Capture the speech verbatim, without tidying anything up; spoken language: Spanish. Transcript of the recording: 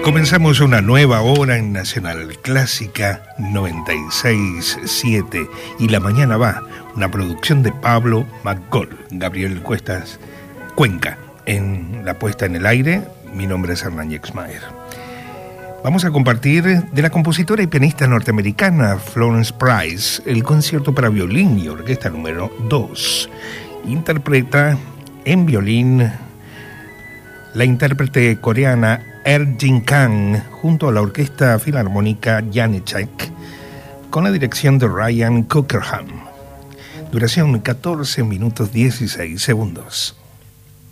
Comenzamos una nueva hora en Nacional Clásica noventa y seis punto siete y La Mañana Va, una producción de Pablo McCall, Gabriel Cuestas Cuenca. En la puesta en el aire, mi nombre es Hernán Yexmaer. Vamos a compartir de la compositora y pianista norteamericana Florence Price el concierto para violín y orquesta número dos. Interpreta en violín la intérprete coreana Er-Jin Kang junto a la Orquesta Filarmónica Janecek con la dirección de Ryan Cockerham. Duración catorce minutos dieciséis segundos.